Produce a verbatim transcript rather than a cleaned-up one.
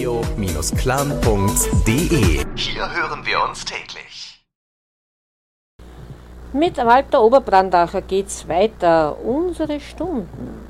radio Bindestrich clan punkt de. Hier hören wir uns täglich. Mit Walter Oberbrandacher geht's weiter. Unsere Stunden.